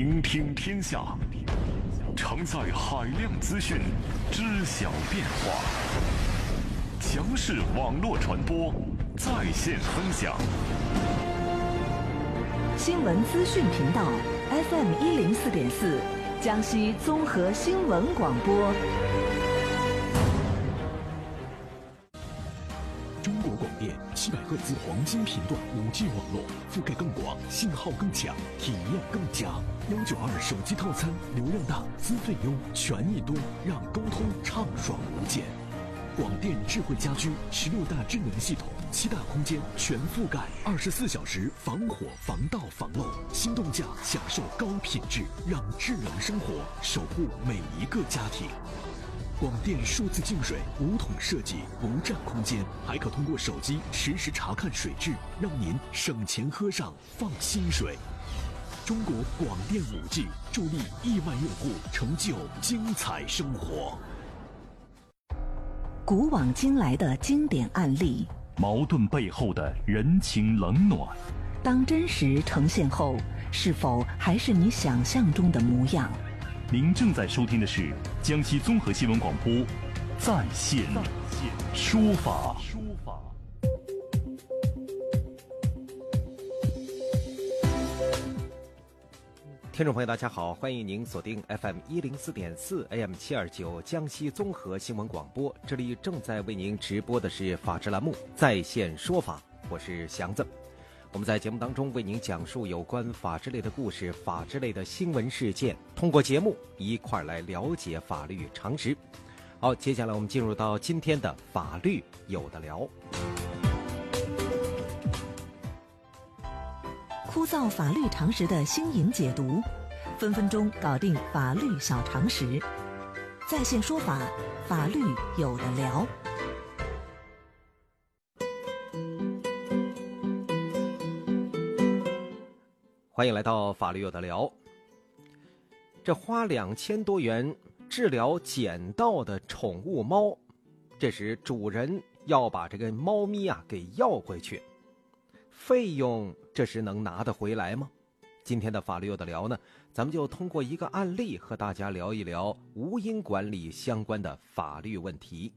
聆听天下，承载海量资讯，知晓变化。强势网络传播，在线分享。 新闻资讯频道 FM104.4，江西综合新闻广播。 中国广电700赫兹黄金频段5G 网络，覆盖更广，信号更强，体验更佳。192手机套餐，流量大，资费优，权益多，让沟通畅爽无间。广电智慧家居16大智能系统，7大空间全覆盖，24小时防火、防盗、防漏。心动价享受高品质，让智能生活守护每一个家庭。广电数字净水无桶设计，不占空间，还可通过手机实时查看水质，让您省钱喝上放心水。中国广电5G助力亿万用户成就精彩生活。 古往今来的经典案例， 矛盾背后的人情冷暖， 当真实呈现后，是否还是你想象中的模样？ 您正在收听的是江西综合新闻广播在线说法。 听众朋友大家好，欢迎您锁定 FM104.4 AM729 江西综合新闻广播，这里正在为您直播的是法制栏目在线说法，我是祥子。我们在节目当中为您讲述有关法治类的故事，法治类的新闻事件，通过节目一块来了解法律常识。好，接下来我们进入到今天的法律有的聊。 枯燥法律常识的新颖解读，分分钟搞定法律小常识。在线说法，法律有的聊。 欢迎来到法律有的聊。这花2000多元治疗捡到的宠物猫，这时主人要把这个猫咪给要回去，费用这时能拿得回来吗？今天的法律有的聊呢，咱们就通过一个案例和大家聊一聊无因管理相关的法律问题。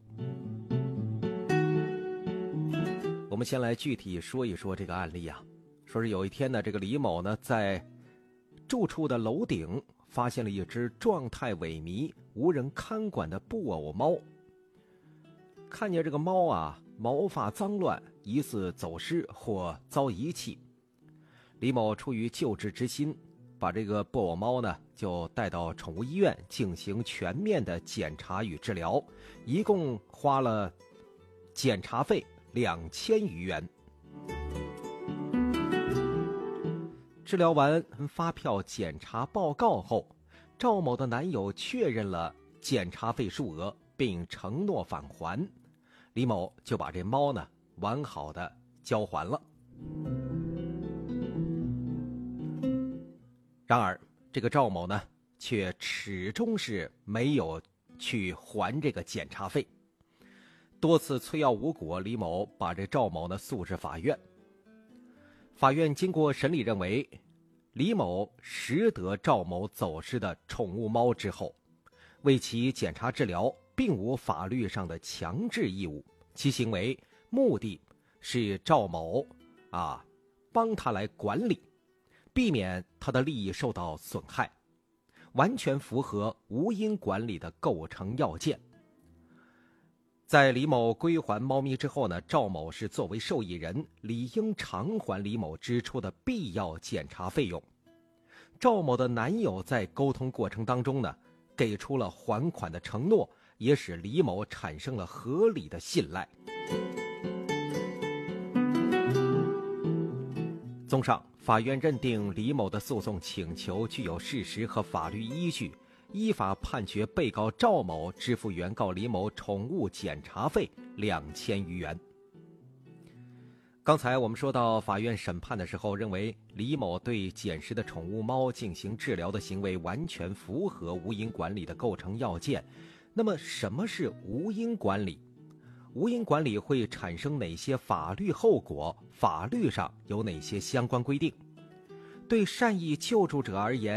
我们先来具体说一说这个案例啊。说是有一天呢，这个李某呢在住处的楼顶发现了一只状态萎靡、无人看管的布偶猫。看见这个猫毛发脏乱，疑似走失或遭遗弃。李某出于救治之心，把这个布偶猫呢就带到宠物医院进行全面的检查与治疗，一共花了检查费2000余元。治疗完发票检查报告后，赵某的男友确认了检查费数额，并承诺返还。李某就把这猫呢完好的交还了。然而这个赵某呢却始终是没有去还这个检查费，多次催要无果，李某把这赵某呢诉至法院。法院经过审理认为，李某拾得赵某走失的宠物猫之后，为其检查治疗并无法律上的强制义务，其行为目的是赵某帮他来管理，避免他的利益受到损害，完全符合无因管理的构成要件。在李某归还猫咪之后呢，赵某是作为受益人，理应偿还李某支出的必要检查费用。赵某的男友在沟通过程当中呢，给出了还款的承诺，也使李某产生了合理的信赖。综上，法院认定李某的诉讼请求具有事实和法律依据，依法判决被告赵某支付原告李某宠物检查费2000余元。刚才我们说到，法院审判的时候认为李某对捡拾的宠物猫进行治疗的行为完全符合无因管理的构成要件。那么什么是无因管理？无因管理会产生哪些法律后果？法律上有哪些相关规定？对善意救助者而言，